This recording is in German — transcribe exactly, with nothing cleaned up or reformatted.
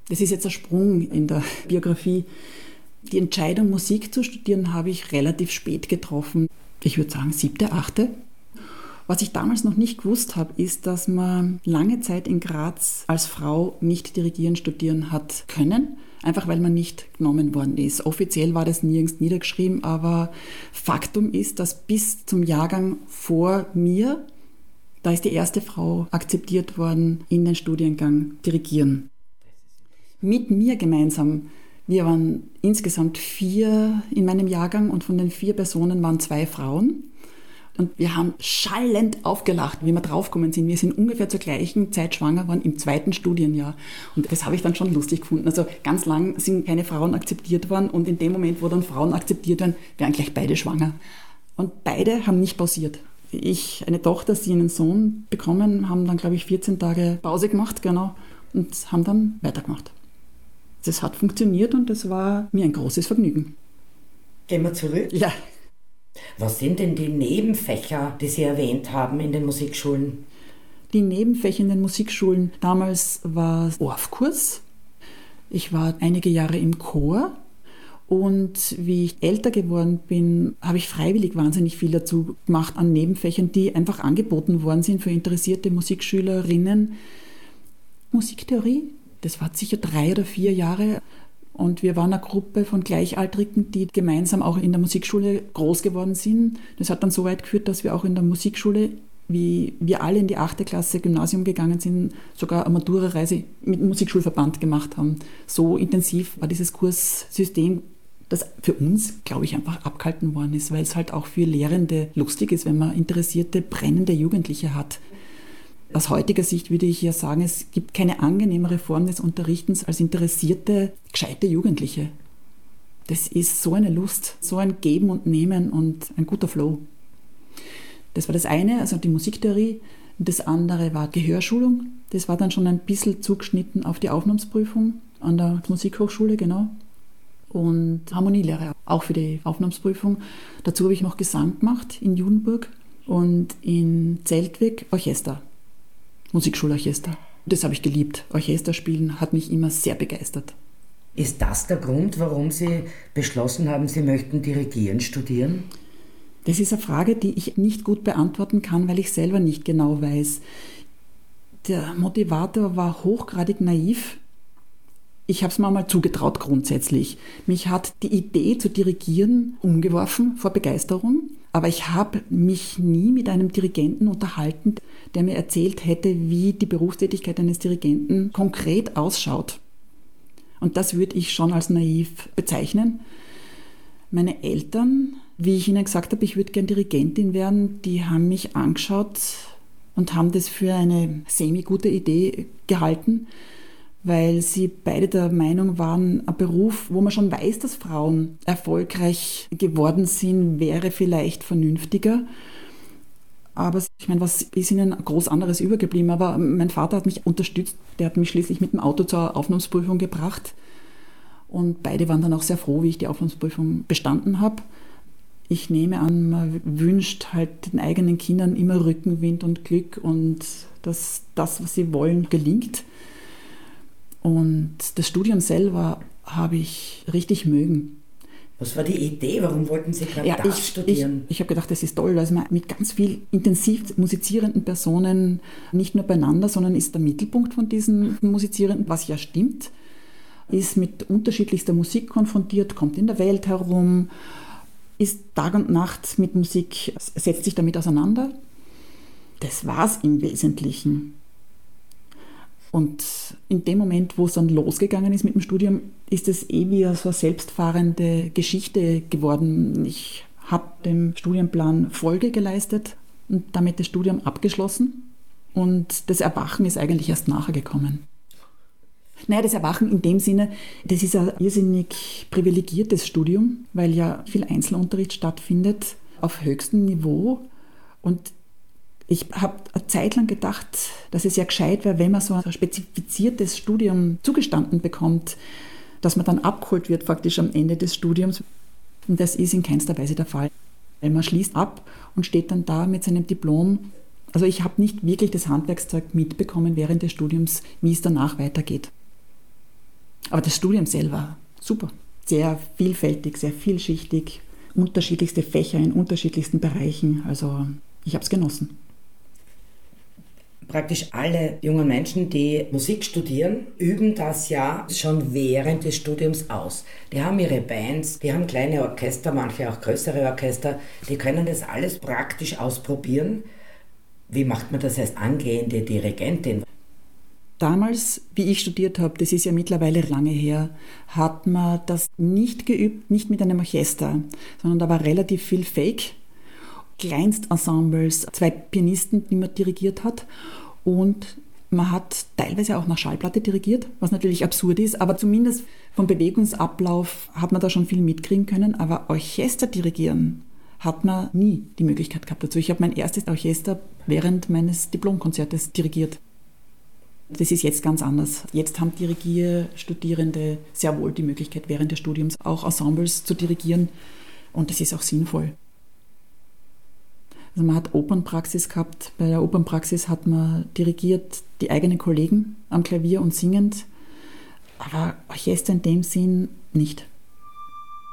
Das ist jetzt ein Sprung in der Biografie. Die Entscheidung, Musik zu studieren, habe ich relativ spät getroffen. Ich würde sagen, siebte, achte. Was ich damals noch nicht gewusst habe, ist, dass man lange Zeit in Graz als Frau nicht dirigieren, studieren hat können. Einfach weil man nicht genommen worden ist. Offiziell war das nirgends niedergeschrieben, aber Faktum ist, dass bis zum Jahrgang vor mir, da ist die erste Frau akzeptiert worden in den Studiengang Dirigieren. Mit mir gemeinsam. Wir waren insgesamt vier in meinem Jahrgang und von den vier Personen waren zwei Frauen. Und wir haben schallend aufgelacht, wie wir draufgekommen sind. Wir sind ungefähr zur gleichen Zeit schwanger geworden im zweiten Studienjahr. Und das habe ich dann schon lustig gefunden. Also ganz lang sind keine Frauen akzeptiert worden und in dem Moment, wo dann Frauen akzeptiert werden, werden gleich beide schwanger. Und beide haben nicht pausiert. Ich, eine Tochter, sie einen Sohn bekommen, haben dann, glaube ich, vierzehn Tage Pause gemacht, genau, und haben dann weitergemacht. Das hat funktioniert und das war mir ein großes Vergnügen. Gehen wir zurück? Ja. Was sind denn die Nebenfächer, die Sie erwähnt haben in den Musikschulen? Die Nebenfächer in den Musikschulen, damals war es O R F-Kurs. Ich war einige Jahre im Chor und wie ich älter geworden bin, habe ich freiwillig wahnsinnig viel dazu gemacht an Nebenfächern, die einfach angeboten worden sind für interessierte Musikschülerinnen. Musiktheorie, das war sicher drei oder vier Jahre. Und wir waren eine Gruppe von Gleichaltrigen, die gemeinsam auch in der Musikschule groß geworden sind. Das hat dann so weit geführt, dass wir auch in der Musikschule, wie wir alle in die achte Klasse Gymnasium gegangen sind, sogar eine Matura-Reise mit dem Musikschulverband gemacht haben. So intensiv war dieses Kurssystem, das für uns, glaube ich, einfach abgehalten worden ist, weil es halt auch für Lehrende lustig ist, wenn man interessierte, brennende Jugendliche hat. Aus heutiger Sicht würde ich ja sagen, es gibt keine angenehmere Form des Unterrichtens als interessierte, gescheite Jugendliche. Das ist so eine Lust, so ein Geben und Nehmen und ein guter Flow. Das war das eine, also die Musiktheorie. Das andere war Gehörschulung. Das war dann schon ein bisschen zugeschnitten auf die Aufnahmsprüfung an der Musikhochschule, genau. Und Harmonielehre, auch für die Aufnahmsprüfung. Dazu habe ich noch Gesang gemacht in Judenburg und in Zeltweg Orchester. Musikschulorchester. Das habe ich geliebt. Orchesterspielen hat mich immer sehr begeistert. Ist das der Grund, warum Sie beschlossen haben, Sie möchten Dirigieren studieren? Das ist eine Frage, die ich nicht gut beantworten kann, weil ich selber nicht genau weiß. Der Motivator war hochgradig naiv. Ich habe es mir mal zugetraut grundsätzlich. Mich hat die Idee zu dirigieren umgeworfen vor Begeisterung. Aber ich habe mich nie mit einem Dirigenten unterhalten, der mir erzählt hätte, wie die Berufstätigkeit eines Dirigenten konkret ausschaut. Und das würde ich schon als naiv bezeichnen. Meine Eltern, wie ich ihnen gesagt habe, ich würde gern Dirigentin werden, die haben mich angeschaut und haben das für eine semi-gute Idee gehalten, weil sie beide der Meinung waren, ein Beruf, wo man schon weiß, dass Frauen erfolgreich geworden sind, wäre vielleicht vernünftiger. Aber ich meine, was ist ihnen groß anderes übergeblieben? Aber mein Vater hat mich unterstützt, der hat mich schließlich mit dem Auto zur Aufnahmsprüfung gebracht. Und beide waren dann auch sehr froh, wie ich die Aufnahmsprüfung bestanden habe. Ich nehme an, man wünscht halt den eigenen Kindern immer Rückenwind und Glück und dass das, was sie wollen, gelingt. Und das Studium selber habe ich richtig mögen. Was war die Idee? Warum wollten Sie gerade ja, das ich, studieren? Ich, ich habe gedacht, das ist toll, dass man mit ganz viel intensiv musizierenden Personen nicht nur beieinander, sondern ist der Mittelpunkt von diesen Musizierenden, was ja stimmt, ist mit unterschiedlichster Musik konfrontiert, kommt in der Welt herum, ist Tag und Nacht mit Musik, setzt sich damit auseinander. Das war es im Wesentlichen. Und in dem Moment, wo es dann losgegangen ist mit dem Studium, ist es eh wie so eine selbstfahrende Geschichte geworden. Ich habe dem Studienplan Folge geleistet und damit das Studium abgeschlossen. Und das Erwachen ist eigentlich erst nachher gekommen. Naja, das Erwachen in dem Sinne, das ist ein irrsinnig privilegiertes Studium, weil ja viel Einzelunterricht stattfindet auf höchstem Niveau. Und ich habe eine Zeit lang gedacht, dass es ja gescheit wäre, wenn man so ein spezifiziertes Studium zugestanden bekommt, dass man dann abgeholt wird faktisch am Ende des Studiums. Und das ist in keinster Weise der Fall. Weil man schließt ab und steht dann da mit seinem Diplom. Also ich habe nicht wirklich das Handwerkszeug mitbekommen während des Studiums, wie es danach weitergeht. Aber das Studium selber, super. Sehr vielfältig, sehr vielschichtig, unterschiedlichste Fächer in unterschiedlichsten Bereichen. Also ich habe es genossen. Praktisch alle jungen Menschen, die Musik studieren, üben das ja schon während des Studiums aus. Die haben ihre Bands, die haben kleine Orchester, manche auch größere Orchester, die können das alles praktisch ausprobieren. Wie macht man das als angehende Dirigentin? Damals, wie ich studiert habe, das ist ja mittlerweile lange her, hat man das nicht geübt, nicht mit einem Orchester, sondern da war relativ viel Fake. Kleinstensembles, zwei Pianisten, die man dirigiert hat, und man hat teilweise auch nach Schallplatte dirigiert, was natürlich absurd ist, aber zumindest vom Bewegungsablauf hat man da schon viel mitkriegen können, aber Orchester dirigieren hat man nie die Möglichkeit gehabt dazu. Ich habe mein erstes Orchester während meines Diplomkonzertes dirigiert. Das ist jetzt ganz anders. Jetzt haben Dirigierstudierende sehr wohl die Möglichkeit, während des Studiums auch Ensembles zu dirigieren, und das ist auch sinnvoll. Also man hat Opernpraxis gehabt. Bei der Opernpraxis hat man dirigiert die eigenen Kollegen am Klavier und singend, aber Orchester in dem Sinn nicht.